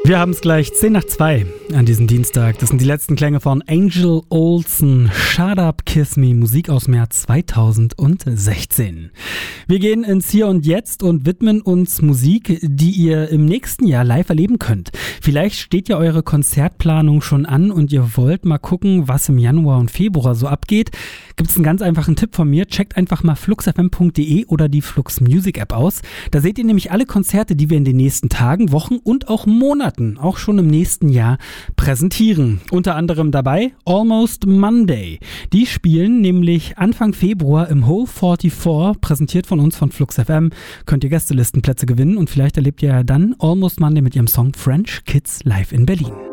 Wir haben es gleich 10 nach 2 an diesem Dienstag. Das sind die letzten Klänge von Angel Olsen. Shut Up, Kiss Me, Musik aus März 2016. Wir gehen ins Hier und Jetzt und widmen uns Musik, die ihr im nächsten Jahr live erleben könnt. Vielleicht steht ja eure Konzertplanung schon an und ihr wollt mal gucken, was im Januar und Februar so abgeht. Gibt es einen ganz einfachen Tipp von mir. Checkt einfach mal fluxfm.de oder die Flux Music App aus. Da seht ihr nämlich alle Konzerte, die wir in den nächsten Tagen, Wochen und auch Monaten, auch schon im nächsten Jahr, präsentieren. Unter anderem dabei Almost Monday. Die spielen nämlich Anfang Februar im Hole 44, präsentiert von uns von Flux FM. Könnt ihr Gästelistenplätze gewinnen und vielleicht erlebt ihr ja dann Almost Monday mit ihrem Song French Kids live in Berlin.